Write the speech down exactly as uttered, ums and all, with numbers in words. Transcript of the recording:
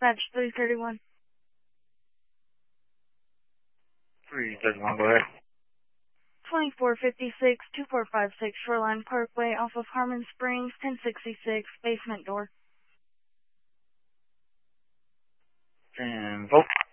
Dispatch three thirty-one. three thirty-one, go ahead. twenty-four fifty-six, two four five six Shoreline Parkway off of Harmon Springs, ten sixty-six, basement door. And vote.